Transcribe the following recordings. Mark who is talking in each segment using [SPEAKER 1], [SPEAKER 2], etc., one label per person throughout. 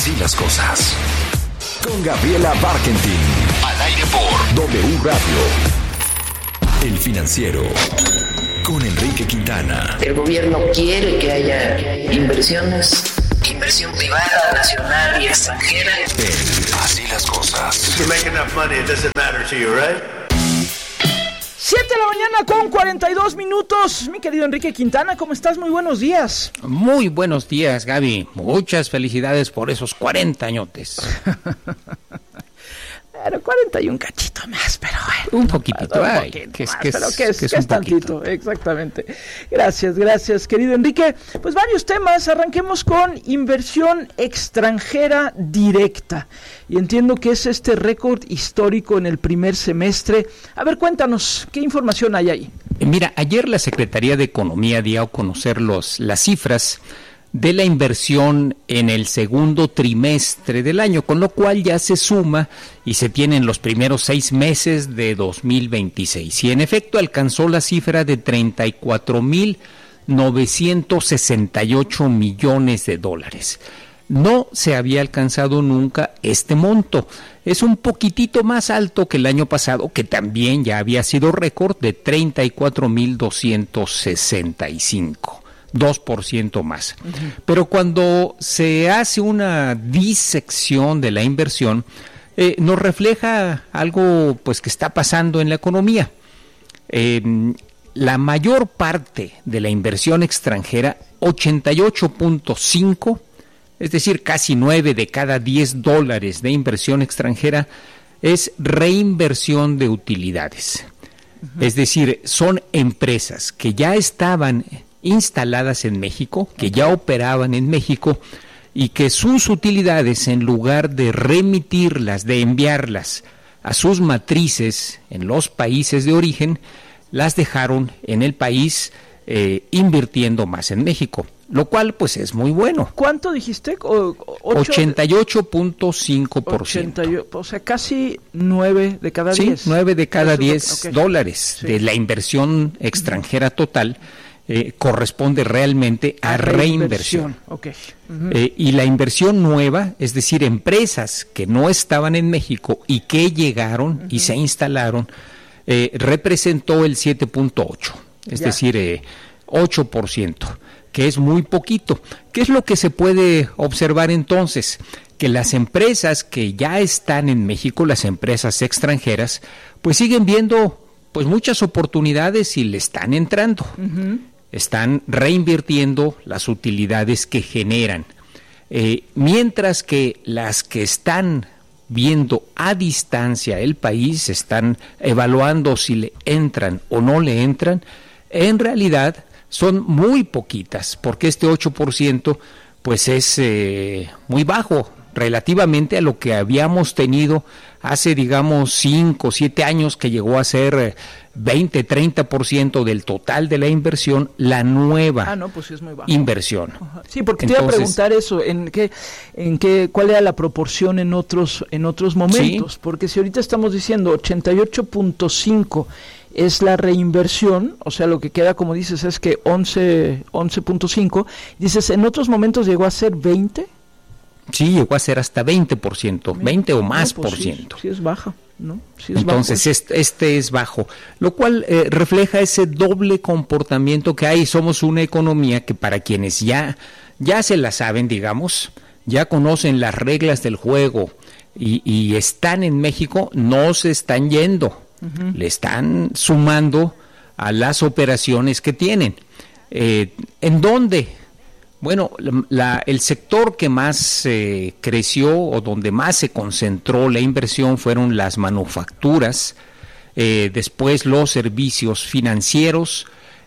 [SPEAKER 1] Así las cosas. Con Gabriela Barkentin. Al aire por W Radio. El Financiero. Con Enrique Quintana.
[SPEAKER 2] El gobierno quiere que haya inversiones, inversión privada, nacional y extranjera.
[SPEAKER 1] Así las cosas.
[SPEAKER 3] You make enough money, it doesn't matter to you, right?
[SPEAKER 4] 7 de la mañana con 42 minutos. Mi querido Enrique Quintana, ¿cómo estás? Muy buenos días.
[SPEAKER 5] Muy buenos días, Gaby. Muchas felicidades por esos 40 añotes.
[SPEAKER 4] Pero 40 y un cachito más, pero bueno.
[SPEAKER 5] Un poquitito,
[SPEAKER 4] que es tantito, exactamente. Gracias, querido Enrique. Pues varios temas, arranquemos con inversión extranjera directa. Y entiendo que es este récord histórico en el primer semestre. A ver, cuéntanos, ¿qué información hay ahí?
[SPEAKER 5] Mira, ayer la Secretaría de Economía dio a conocer las cifras de la inversión en el segundo trimestre del año, con lo cual ya se suma y se tienen los primeros 6 meses de 2026. Y en efecto alcanzó la cifra de $34,968 millones. No se había alcanzado nunca este monto. Es un poquitito más alto que el año pasado, que también ya había sido récord de 34,265. 2% más. Uh-huh. Pero cuando se hace una disección de la inversión, nos refleja algo pues que está pasando en la economía. La mayor parte de la inversión extranjera, 88.5, es decir, casi 9 de cada 10 dólares de inversión extranjera, es reinversión de utilidades. Uh-huh. Es decir, son empresas que ya estaban instaladas en México, que ya operaban en México y que sus utilidades, en lugar de remitirlas, de enviarlas a sus matrices en los países de origen, las dejaron en el país invirtiendo más en México, lo cual pues es muy bueno.
[SPEAKER 4] ¿Cuánto dijiste?
[SPEAKER 5] 88.5%.
[SPEAKER 4] O sea, casi 9 de cada 10.
[SPEAKER 5] Sí, 9 de cada 10 dólares de la inversión extranjera total. Corresponde realmente a reinversión.
[SPEAKER 4] Okay.
[SPEAKER 5] Uh-huh. Y la inversión nueva, es decir, empresas que no estaban en México y que llegaron y se instalaron, representó el 7.8, es decir, 8%, que es muy poquito. ¿Qué es lo que se puede observar entonces? Que las empresas que ya están en México, las empresas extranjeras, pues siguen viendo pues muchas oportunidades y le están entrando. Uh-huh. Están reinvirtiendo las utilidades que generan, mientras que las que están viendo a distancia el país, están evaluando si le entran o no le entran, en realidad son muy poquitas, porque este 8% pues es muy bajo relativamente a lo que habíamos tenido hace, digamos, 5 o 7 años, que llegó a ser 20-30% del total de la inversión, la nueva
[SPEAKER 4] pues sí es muy bajo.
[SPEAKER 5] Inversión.
[SPEAKER 4] Ajá. Sí, porque te iba a preguntar eso, ¿cuál era la proporción en otros momentos? Sí. Porque si ahorita estamos diciendo 88.5 es la reinversión, o sea, lo que queda, como dices, es que 11.5, dices, ¿en otros momentos llegó a ser 20%?
[SPEAKER 5] Sí, llegó a ser hasta 20%, 20 o más por ciento.
[SPEAKER 4] Sí es baja, ¿no? Sí
[SPEAKER 5] es entonces bajo. Este es bajo, lo cual refleja ese doble comportamiento que hay. Somos una economía que, para quienes ya se la saben, digamos, ya conocen las reglas del juego y están en México, no se están yendo, uh-huh. Le están sumando a las operaciones que tienen. ¿En dónde? Bueno, el sector que más creció o donde más se concentró la inversión fueron las manufacturas, después los servicios financieros,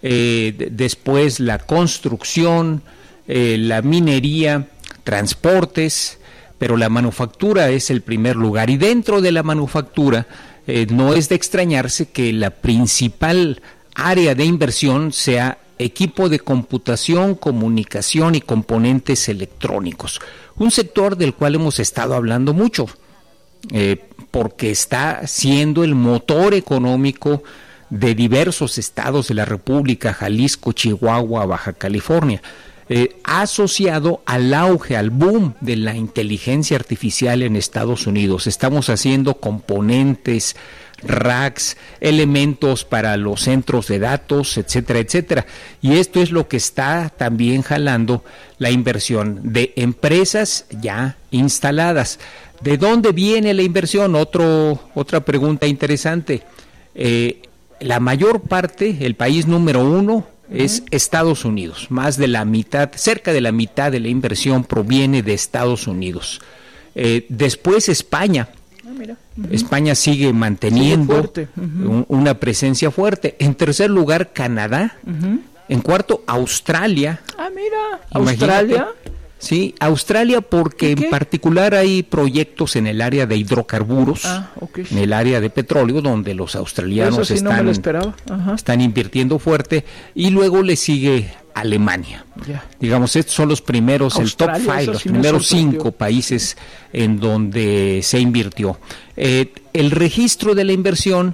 [SPEAKER 5] después la construcción, la minería, transportes, pero la manufactura es el primer lugar. Y dentro de la manufactura no es de extrañarse que la principal área de inversión sea equipo de computación, comunicación y componentes electrónicos. Un sector del cual hemos estado hablando mucho, porque está siendo el motor económico de diversos estados de la República, Jalisco, Chihuahua, Baja California. asociado al auge, al boom de la inteligencia artificial en Estados Unidos. Estamos haciendo componentes, racks, elementos para los centros de datos, etcétera, etcétera. Y esto es lo que está también jalando la inversión de empresas ya instaladas. ¿De dónde viene la inversión? Otra pregunta interesante. La mayor parte, el país número 1, es Estados Unidos. Más de la mitad, cerca de la mitad de la inversión proviene de Estados Unidos. Después España. España sigue manteniendo una presencia fuerte. En tercer lugar, Canadá. En cuarto, Australia.
[SPEAKER 4] Australia.
[SPEAKER 5] Sí, Australia porque en particular hay proyectos en el área de hidrocarburos, en el área de petróleo, donde los australianos están invirtiendo fuerte, y luego le sigue Alemania. Digamos, estos son los primeros, Australia, el top 5, los primeros 5 países en donde se invirtió. El registro de la inversión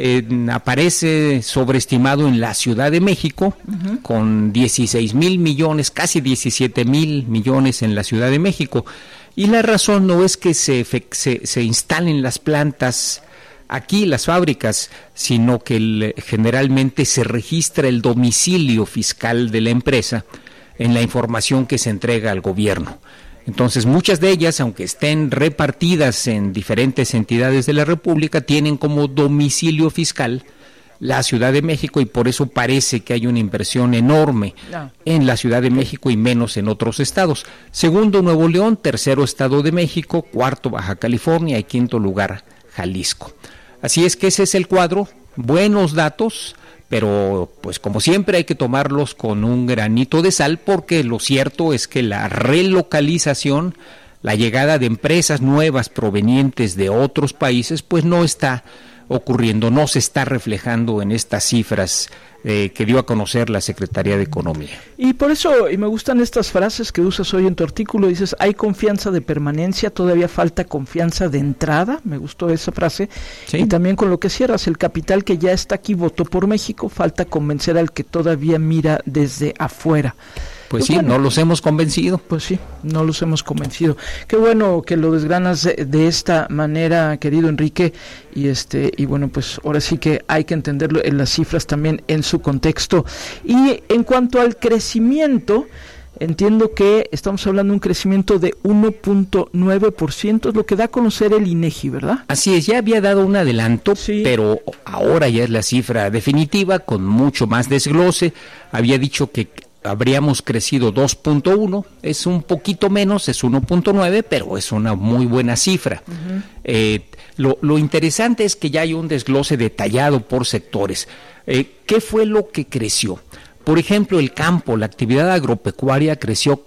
[SPEAKER 5] aparece sobreestimado en la Ciudad de México, con 16,000 millones, casi 17,000 millones en la Ciudad de México. Y la razón no es que se instalen las plantas aquí, las fábricas, sino que generalmente se registra el domicilio fiscal de la empresa en la información que se entrega al gobierno. Entonces, muchas de ellas, aunque estén repartidas en diferentes entidades de la República, tienen como domicilio fiscal la Ciudad de México, y por eso parece que hay una inversión enorme en la Ciudad de México y menos en otros estados. Segundo, Nuevo León; tercero, Estado de México; cuarto, Baja California; y quinto lugar, Jalisco. Así es que ese es el cuadro. Buenos datos, pero pues como siempre hay que tomarlos con un granito de sal, porque lo cierto es que la relocalización, la llegada de empresas nuevas provenientes de otros países, pues no está ocurriendo, no se está reflejando en estas cifras que dio a conocer la Secretaría de Economía.
[SPEAKER 4] Y por eso, y me gustan estas frases que usas hoy en tu artículo, dices, hay confianza de permanencia, todavía falta confianza de entrada, me gustó esa frase, ¿sí? Y también con lo que cierras, el capital que ya está aquí votó por México, falta convencer al que todavía mira desde afuera.
[SPEAKER 5] Pues sí, bueno, no los hemos convencido.
[SPEAKER 4] Pues sí, no los hemos convencido. Qué bueno que lo desgranas de esta manera, querido Enrique, y bueno, pues ahora sí que hay que entenderlo en las cifras también en su contexto. Y en cuanto al crecimiento, entiendo que estamos hablando de un crecimiento de 1.9%, es lo que da a conocer el INEGI, ¿verdad?
[SPEAKER 5] Así es, ya había dado un adelanto, sí, pero ahora ya es la cifra definitiva, con mucho más desglose. Había dicho que habríamos crecido 2.1, es un poquito menos, es 1.9, pero es una muy buena cifra. Lo interesante es que ya hay un desglose detallado por sectores. ¿Qué fue lo que creció? Por ejemplo, el campo, la actividad agropecuaria creció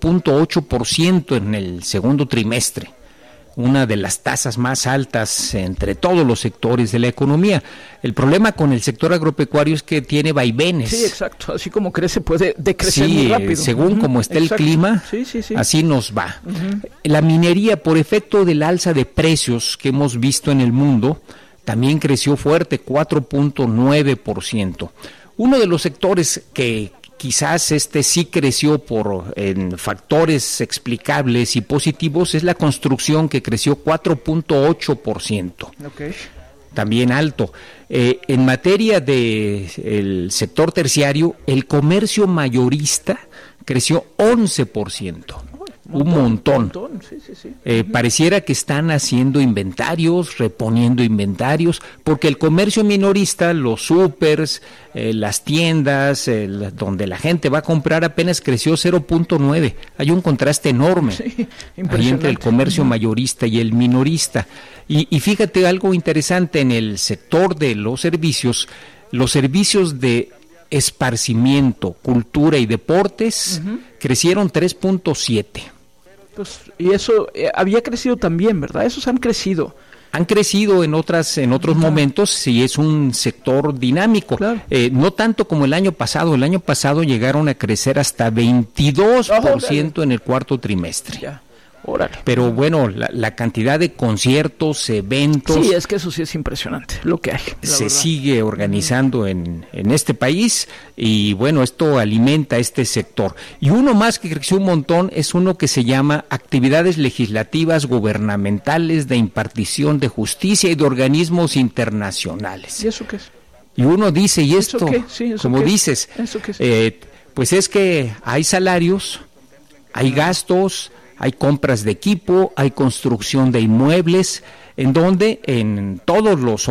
[SPEAKER 5] 4.8% en el segundo trimestre, una de las tasas más altas entre todos los sectores de la economía. El problema con el sector agropecuario es que tiene vaivenes.
[SPEAKER 4] Sí, exacto. Así como crece, puede decrecer muy rápido.
[SPEAKER 5] Según como esté el clima, así nos va. La minería, por efecto del alza de precios que hemos visto en el mundo, también creció fuerte, 4.9%. Uno de los sectores que quizás sí creció en factores explicables y positivos es la construcción, que creció 4.8%. Okay. También alto. En materia del sector terciario, el comercio mayorista creció 11%. Un montón. Sí. Pareciera que están haciendo inventarios, reponiendo inventarios, porque el comercio minorista, los súpers, las tiendas, donde la gente va a comprar, apenas creció 0.9. Hay un contraste enorme ahí entre el comercio mayorista y el minorista. Y fíjate algo interesante, en el sector de los servicios de esparcimiento, cultura y deportes crecieron 3.7.
[SPEAKER 4] Pues, y eso había crecido también, ¿verdad? Esos han crecido.
[SPEAKER 5] Han crecido en otros momentos, sí, es un sector dinámico. Claro. No tanto como el año pasado. El año pasado llegaron a crecer hasta 22% en el cuarto trimestre. Ya.
[SPEAKER 4] Órale.
[SPEAKER 5] Pero bueno, la cantidad de conciertos, eventos...
[SPEAKER 4] Sí, es que eso sí es impresionante, lo que hay.
[SPEAKER 5] Se sigue organizando en este país y bueno, esto alimenta este sector. Y uno más que creció un montón es uno que se llama actividades legislativas gubernamentales de impartición de justicia y de organismos internacionales.
[SPEAKER 4] ¿Y eso qué es?
[SPEAKER 5] Y uno dice, ¿y esto?
[SPEAKER 4] Sí,
[SPEAKER 5] como dices,
[SPEAKER 4] ¿eso qué es?
[SPEAKER 5] Pues es que hay salarios, hay gastos, hay compras de equipo, hay construcción de inmuebles, en donde en todos los